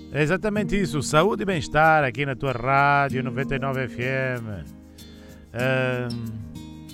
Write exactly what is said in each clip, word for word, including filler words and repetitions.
É exatamente isso, saúde e bem-estar aqui na tua rádio noventa e nove F M. Ahm,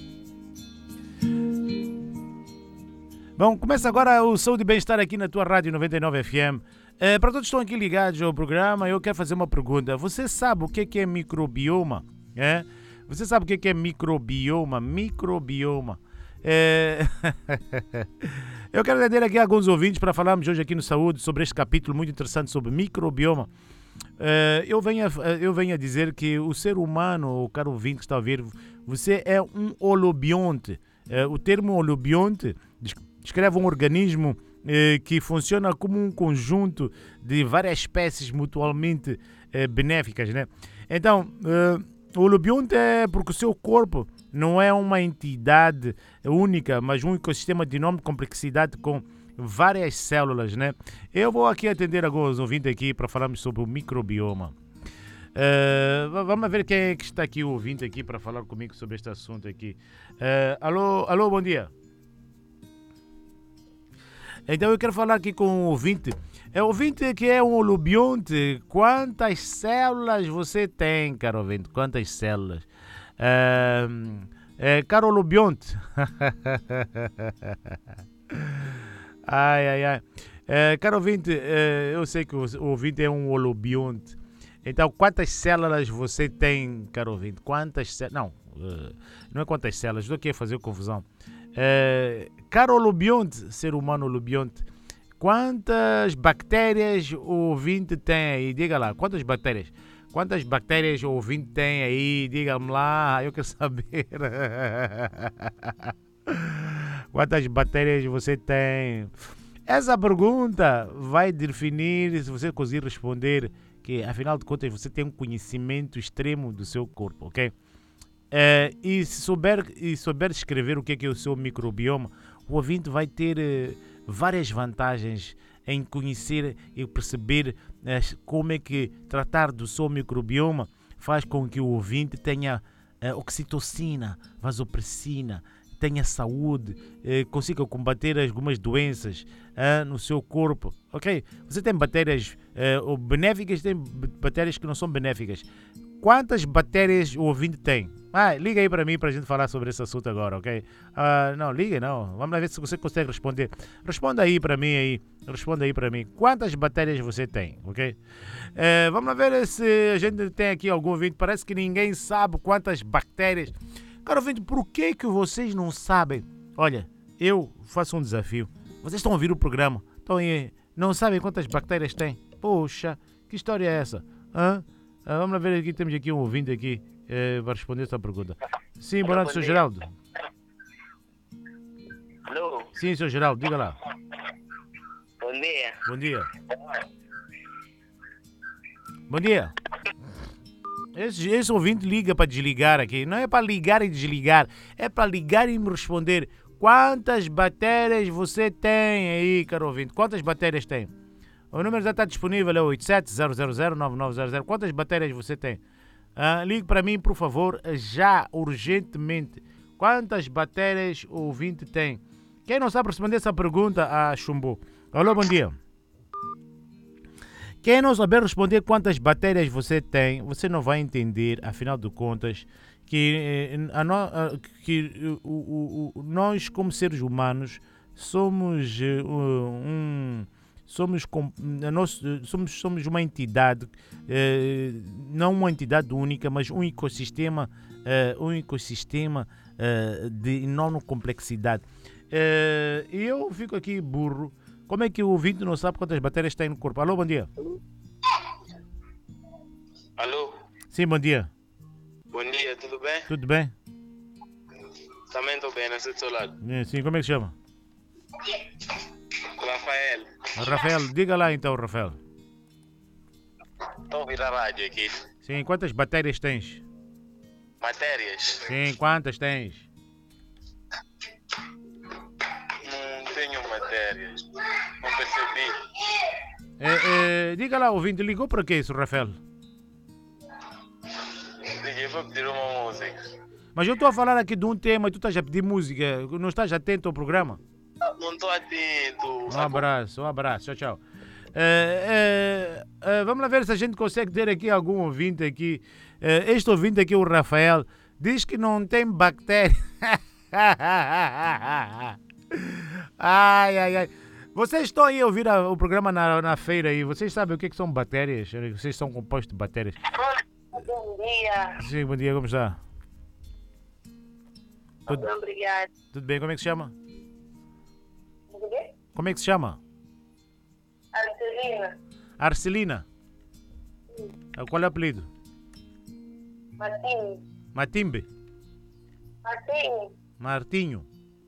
Bom, começa agora o Saúde e Bem-Estar aqui na tua rádio noventa e nove F M. É, para todos que estão aqui ligados ao programa, eu quero fazer uma pergunta. Você sabe o que é, que é microbioma? É? Você sabe o que é, que é microbioma? Microbioma. É... eu quero atender aqui alguns ouvintes para falarmos hoje aqui no Saúde sobre este capítulo muito interessante sobre microbioma. É, eu, venho a, eu venho a dizer que o ser humano, o caro ouvinte que está a ouvir, você é um holobionte. É, o termo holobionte descreve um organismo eh, que funciona como um conjunto de várias espécies mutuamente eh, benéficas, né? Então, eh, o holobionte é porque o seu corpo não é uma entidade única, mas um ecossistema de enorme complexidade com várias células, né? Eu vou aqui atender alguns ouvintes aqui para falarmos sobre o microbioma. Uh, vamos ver quem é que está aqui, o ouvinte aqui, para falar comigo sobre este assunto aqui. Uh, alô, alô, bom dia. Então eu quero falar aqui com o ouvinte. É o ouvinte que é um holobionte. Quantas células você tem, caro ouvinte? Quantas células? Uh, é, caro holobionte. ai, ai, ai. Uh, caro ouvinte, uh, eu sei que o, o ouvinte é um holobionte. Então, quantas células você tem, caro ouvinte? Quantas células? Não, uh, não é quantas células, estou aqui a fazer confusão. Uh, caro holobionte, ser humano holobionte, quantas bactérias o ouvinte tem aí? Diga lá, quantas bactérias? Quantas bactérias o ouvinte tem aí? Diga-me lá, eu quero saber. Quantas bactérias você tem? Essa pergunta vai definir se você conseguir responder que, afinal de contas, você tem um conhecimento extremo do seu corpo, ok? Uh, e se souber, e souber escrever o que é, que é o seu microbioma, o ouvinte vai ter uh, várias vantagens em conhecer e perceber uh, como é que tratar do seu microbioma faz com que o ouvinte tenha uh, oxitocina, vasopressina, tenha saúde, eh, consiga combater algumas doenças eh, no seu corpo, ok? Você tem bactérias eh, benéficas, tem bactérias que não são benéficas. Quantas bactérias o ouvinte tem? Ah, liga aí para mim para a gente falar sobre esse assunto agora, ok? Ah, não, liga não. Vamos lá ver se você consegue responder. Responda aí para mim aí. Responda aí para mim. Quantas bactérias você tem, ok? Eh, vamos lá ver se a gente tem aqui algum ouvinte. Parece que ninguém sabe quantas bactérias. Cara, ouvinte, por que que vocês não sabem? Olha, eu faço um desafio. Vocês estão a ouvir o programa, estão aí, não sabem quantas bactérias tem? Poxa, que história é essa? Hã? Ah, vamos lá ver aqui, temos aqui um ouvinte aqui eh, para responder essa pergunta. Sim, boa noite, senhor Geraldo. Alô? Sim, senhor Geraldo, diga lá. Bom dia. Bom dia. Bom dia. Esse, esse ouvinte liga para desligar aqui. Não é para ligar e desligar. É para ligar e me responder. Quantas bactérias você tem aí, caro ouvinte? Quantas bactérias tem? O número já está disponível, é oito sete zero zero zero nove nove zero zero. Quantas bactérias você tem? Ah, ligue para mim, por favor, já, urgentemente. Quantas bactérias o ouvinte tem? Quem não sabe responder essa pergunta, ah, chumbou. Alô, bom dia. Quem não saber responder quantas bactérias você tem, você não vai entender, afinal de contas, que, a no, a, que o, o, o, nós, como seres humanos, somos, uh, um, somos, nós, somos, somos uma entidade, uh, não uma entidade única, mas um ecossistema, uh, um ecossistema uh, de enorme complexidade. Uh, e eu fico aqui burro. Como é que o ouvinte não sabe quantas bactérias tem no corpo? Alô, bom dia. Alô? Sim, bom dia. Bom dia, tudo bem? Tudo bem? Também estou bem, não sei do seu lado. Sim, como é que se chama? Rafael. Rafael, diga lá então, Rafael. Estou a ouvir a rádio aqui. Sim, quantas bactérias tens? Matérias? Sim, quantas tens? Não tenho matérias. Não percebi. É, é, diga lá, ouvinte, ligou para quê isso, Rafael? Liguei para pedir uma música. Mas eu estou a falar aqui de um tema e tu estás a pedir música. Não estás atento ao programa? Não estou atento. Um abraço, um abraço. Tchau, tchau. É, é, é, vamos lá ver se a gente consegue ter aqui algum ouvinte aqui. É, este ouvinte aqui, o Rafael, diz que não tem bactéria. Ai, ai, ai. Vocês estão aí a ouvir a, o programa na, na feira aí. Vocês sabem o que, é que são bactérias? Vocês são compostos de bactérias. Bom dia. Sim, bom dia, como está? Tudo, Obrigado. tudo bem? Como é que se chama? Tudo bem? Como é que se chama? Arcelina. Arcelina. Qual é o apelido? Martinho. Matimbe. Martinho. Martinho.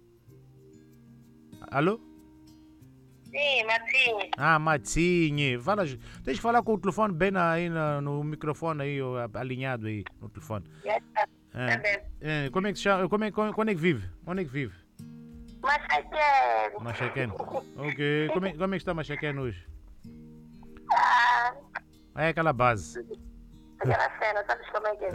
Alô? Sim, Martinho. Ah, Matinho. Fala, tens que falar com o telefone bem na, aí na, no microfone aí, ó, alinhado aí no telefone. Já está. É. Tá bem. É, como é que se chama? Como é, como, quando é que vive? Onde é que vive? Machaqueiro. Machaqueno. Ok. Como é, como é que está Machaqueno hoje? Ah, É aquela base. aquela cena, sabes como é que é?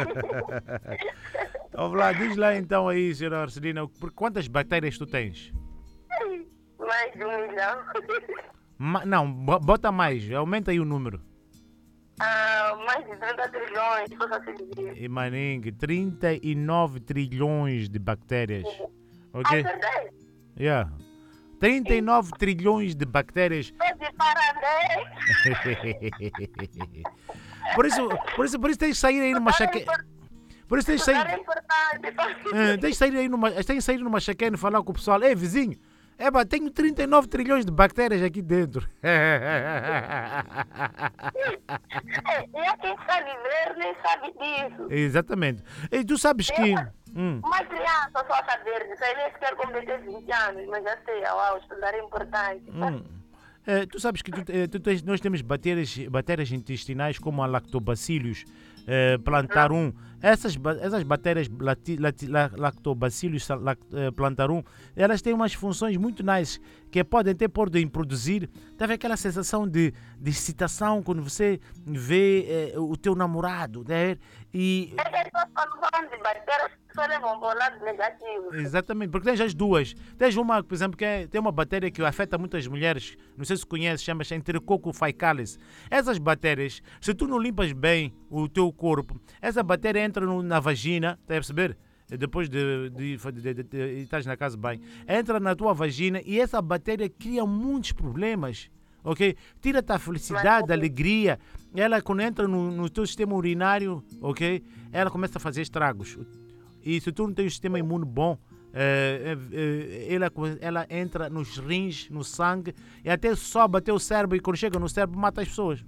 Vamos lá, diz lá então aí, senhora Arcelina, por quantas bactérias tu tens? Mais de um milhão. Ma- não, bo- bota mais, aumenta aí o número. Ah, mais de trinta trilhões, se fosse assim dizer. E maningue, trinta e nove trilhões de bactérias. Ah, Ok? verdade? Yeah. trinta e nove trilhões de bactérias. É de parabéns. Por isso, por isso, por isso tens de sair aí numa chaquene. Por isso tens de Era sair, importante. eh, tens de sair aí numa, tens de sair numa chaquene e falar com o pessoal. Ei, vizinho, eba, tenho trinta e nove trilhões de bactérias aqui dentro. É, e a quem sabe ver nem sabe disso. Exatamente. E tu sabes que... Hum, Uma criança só saber disso, aí nem sequer completar vinte anos, mas já sei, uau, estudar é importante. hum. Eh, tu sabes que tu, eh, tu tens- nós temos bactérias, bactérias intestinais como a lactobacillus eh, plantarum. Essas, ba- essas bactérias lati, lati, la- lactobacillus sa- lac- eh, plantarum, elas têm umas funções muito nice que podem até podem produzir. Teve aquela sensação de, de excitação quando você vê eh, o teu namorado, né? E É que as pessoas quando falam de bactérias só levam para o lado negativo. exatamente, porque tens as duas. Tens uma, por exemplo, que é, tem uma bactéria que afeta muitas mulheres, não sei se conheces, chama-se Enterococcus faecalis. Essas bactérias, se tu não limpas bem o teu corpo, essa bactéria entra no- na vagina, está a perceber? Depois de, de, de, de, de, de estás na casa de banho, entra na tua vagina e essa bactéria cria muitos problemas. Ok? Tira-te a felicidade, a alegria. Ela, quando entra no, no teu sistema urinário, ok? Ela começa a fazer estragos. E se tu não tens um sistema imune bom, eh, eh, eh, ela, ela entra nos rins, no sangue, e até sobe até o cérebro, e quando chega no cérebro, mata as pessoas.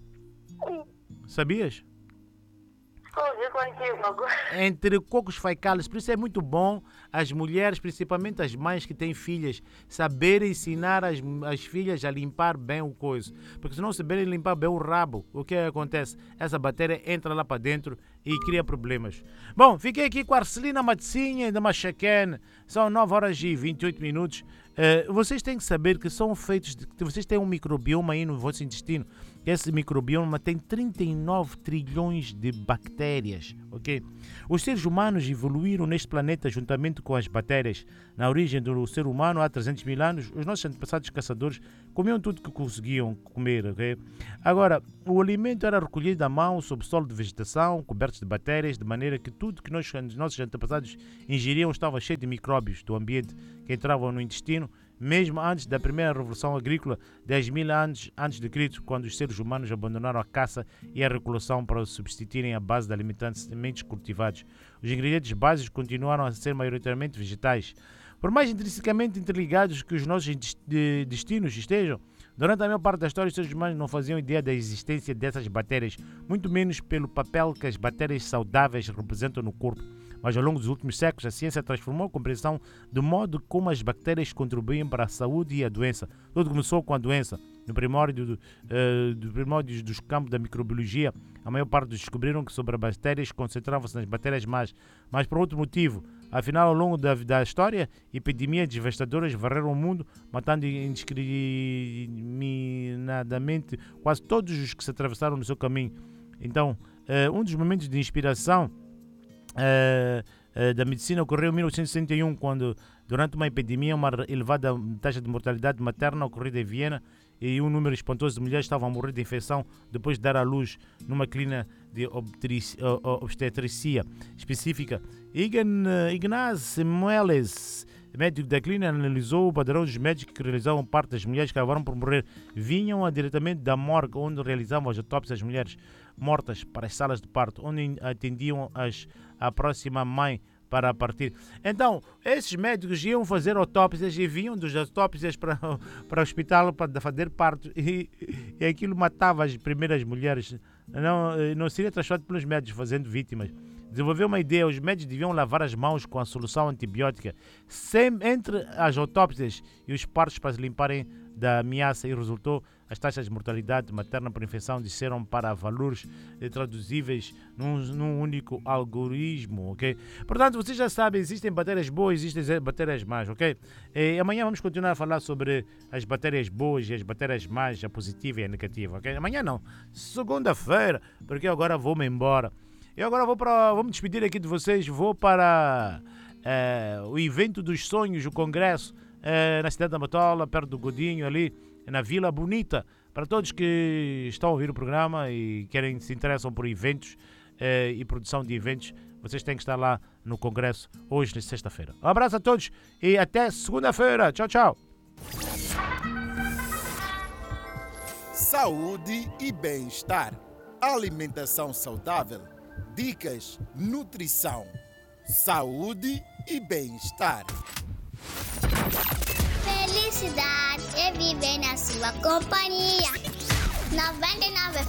Sabias? Estou a ver contigo agora. Entre cocos faecalis, por isso é muito bom as mulheres, principalmente as mães que têm filhas, saberem ensinar as, as filhas a limpar bem o coiso. Porque se não saberem limpar bem o rabo, o que acontece? Essa bactéria entra lá para dentro e cria problemas. Bom, fiquei aqui com a Arcelina Matsinha da Machaquene. São nove horas e vinte e oito minutos. Uh, vocês têm que saber que são feitos de, que vocês têm um microbioma aí no vosso intestino. Esse microbioma tem trinta e nove trilhões de bactérias, ok? Os seres humanos evoluíram neste planeta juntamente com as bactérias. Na origem do ser humano, há trezentos mil anos, os nossos antepassados caçadores comiam tudo que conseguiam comer, ok? Agora, o alimento era recolhido à mão sob solo de vegetação, cobertos de bactérias, de maneira que tudo que nós, nossos antepassados ingeriam estava cheio de micróbios do ambiente que entravam no intestino, mesmo antes da primeira revolução agrícola, dez mil anos antes de Cristo, quando os seres humanos abandonaram a caça e a recoleção para substituírem a base de alimentantes sementes cultivados. Os ingredientes básicos continuaram a ser maioritariamente vegetais. Por mais intrinsecamente interligados que os nossos destinos estejam, durante a maior parte da história, os seres humanos não faziam ideia da existência dessas bactérias, muito menos pelo papel que as bactérias saudáveis representam no corpo. Mas ao longo dos últimos séculos, a ciência transformou a compreensão do modo como as bactérias contribuem para a saúde e a doença. Tudo começou com a doença. No primórdio do, uh, do primórdios dos campos da microbiologia, a maior parte descobriram que sobre as bactérias concentravam-se nas bactérias más, mas por outro motivo. Afinal, ao longo da, da história, epidemias devastadoras varreram o mundo, matando indiscriminadamente quase todos os que se atravessaram no seu caminho. Então, uh, um dos momentos de inspiração Uh, uh, da medicina ocorreu em mil novecentos e sessenta e um, quando, durante uma epidemia, uma elevada taxa de mortalidade materna ocorrida em Viena e um número espantoso de mulheres estavam a morrer de infecção depois de dar à luz numa clínica de obstetrícia específica. Ignaz Samueles, médico da clínica, analisou o padrão dos médicos que realizavam parte das mulheres que acabaram por morrer. Vinham diretamente da morgue, onde realizavam as autópsias das mulheres mortas para as salas de parto, onde atendiam as, a próxima mãe para partir. Então, esses médicos iam fazer autópsias e vinham dos autópsias para, para o hospital para fazer parto e, e aquilo matava as primeiras mulheres. Não, não seria transformado pelos médicos fazendo vítimas. Desenvolveu uma ideia, os médicos deviam lavar as mãos com a solução antibiótica sem, entre as autópsias e os partos para se limparem da ameaça, e resultou as taxas de mortalidade materna por infecção desceram para valores traduzíveis num, num único algoritmo, ok? Portanto, vocês já sabem, existem bactérias boas, existem bactérias más, ok? E amanhã vamos continuar a falar sobre as bactérias boas e as bactérias más, a positiva e a negativa, ok? Amanhã não, segunda-feira, porque eu agora vou-me embora. Eu agora vou para, vou me despedir aqui de vocês, vou para é, o evento dos sonhos, o congresso, é, na cidade da Matola, perto do Godinho, ali na Vila Bonita. Para todos que estão a ouvir o programa e querem, se interessam por eventos é, e produção de eventos, vocês têm que estar lá no congresso hoje, na sexta-feira. Um abraço a todos e até segunda-feira. Tchau, tchau. Saúde e bem-estar. Alimentação saudável. Dicas, nutrição, saúde e bem-estar. Felicidade é viver na sua companhia. noventa e nove